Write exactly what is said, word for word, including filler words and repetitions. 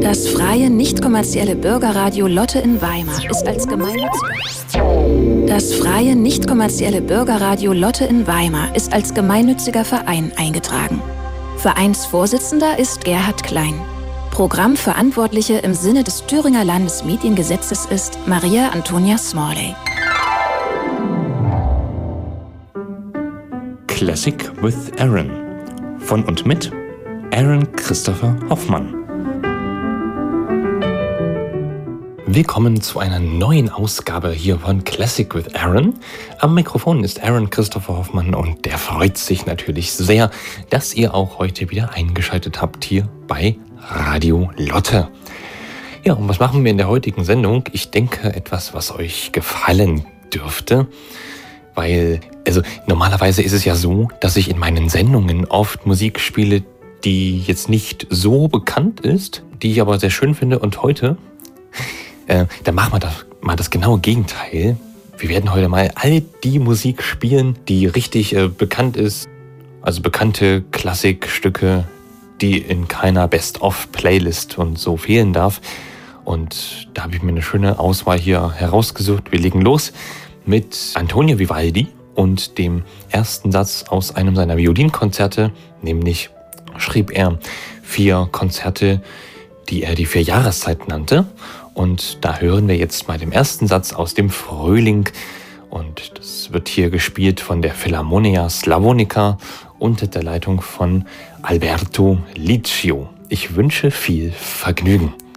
Das freie, nicht kommerzielle Bürgerradio Lotte in Weimar ist als gemeinnütziger Das freie, nicht kommerzielle Bürgerradio Lotte in Weimar ist als gemeinnütziger Verein eingetragen. Vereinsvorsitzender ist Gerhard Klein. Programmverantwortliche im Sinne des Thüringer Landesmediengesetzes ist Maria Antonia Smalley. Classic with Aaron. Von und mit Aaron Christopher Hoffmann. Willkommen zu einer neuen Ausgabe hier von Classic with Aaron. Am Mikrofon ist Aaron Christopher Hoffmann und der freut sich natürlich sehr, dass ihr auch heute wieder eingeschaltet habt hier bei Radio Lotte. Ja, und was machen wir in der heutigen Sendung? Ich denke, etwas, was euch gefallen dürfte, weil, also normalerweise ist es ja so, dass ich in meinen Sendungen oft Musik spiele, die jetzt nicht so bekannt ist, die ich aber sehr schön finde. Und heute, äh, da machen wir das, mal das genaue Gegenteil. Wir werden heute mal all die Musik spielen, die richtig äh, bekannt ist, also bekannte Klassikstücke, die in keiner Best-of-Playlist und so fehlen darf. Und da habe ich mir eine schöne Auswahl hier herausgesucht. Wir legen los mit Antonio Vivaldi und dem ersten Satz aus einem seiner Violinkonzerte, nämlich schrieb er vier Konzerte, die er die vier Jahreszeit nannte. Und da hören wir jetzt mal den ersten Satz aus dem Frühling. Und das wird hier gespielt von der Philharmonia Slavonica unter der Leitung von Alberto Liccio. Ich wünsche viel Vergnügen.